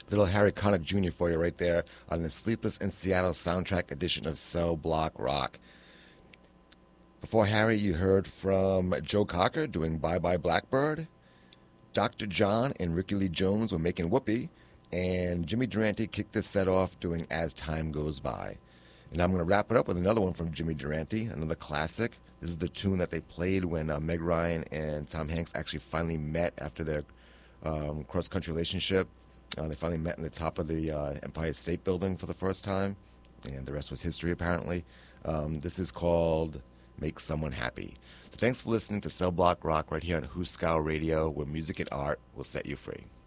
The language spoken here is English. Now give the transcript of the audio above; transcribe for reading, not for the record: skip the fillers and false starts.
Little Harry Connick Jr. for you right there on the Sleepless in Seattle soundtrack edition of Cell Block Rock. Before Harry, you heard from Joe Cocker doing Bye Bye Blackbird. Dr. John and Ricky Lee Jones were making Whoopee. And Jimmy Durante kicked this set off doing As Time Goes By. And I'm going to wrap it up with another one from Jimmy Durante, another classic. This is the tune that they played when Meg Ryan and Tom Hanks actually finally met after their cross-country relationship. They finally met in the top of the Empire State Building for the first time, and the rest was history, apparently. This is called Make Someone Happy. So thanks for listening to Cell Block Rock right here on Huskow Radio, where music and art will set you free.